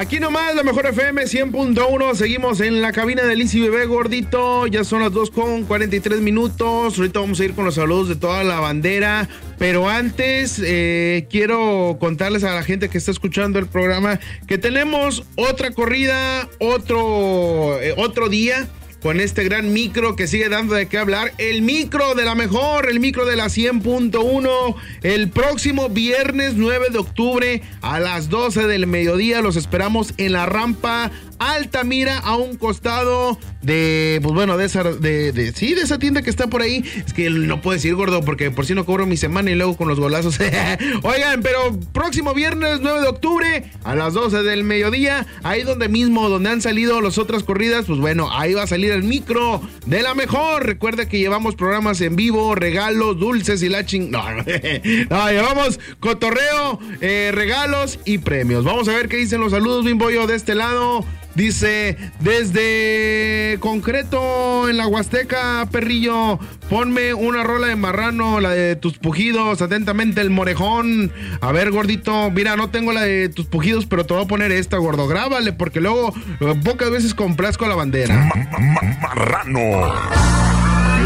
Aquí nomás, la mejor FM 100.1. Seguimos en la cabina de Liz y Bebé, gordito. Ya son las 2:43. Ahorita vamos a ir con los saludos de toda la bandera. Pero antes, quiero contarles a la gente que está escuchando el programa que tenemos otra corrida, otro día, con este gran micro que sigue dando de qué hablar. El micro de la mejor, el micro de la 100.1. El próximo viernes 9 de octubre a las 12 del mediodía. Los esperamos en la rampa Altamira, a un costado de, pues bueno, de esa tienda que está por ahí. Es que no puedo decir, gordo, porque por si no cobro mi semana y luego con los golazos. Oigan, pero próximo viernes 9 de octubre a las 12 del mediodía, ahí donde han salido las otras corridas, pues bueno, ahí va a salir el micro de la mejor. Recuerda que llevamos programas en vivo, regalos, dulces y no, llevamos cotorreo, regalos y premios. Vamos a ver qué dicen los saludos, Bimbollo, de este lado. Dice, desde Concreto en la Huasteca, perrillo, ponme una rola de Marrano, la de Tus Pujidos, atentamente el Morejón. A ver, gordito, mira, no tengo la de Tus Pujidos, pero te voy a poner esta, gordo, grábale, porque luego pocas veces complazco a la bandera. Marrano.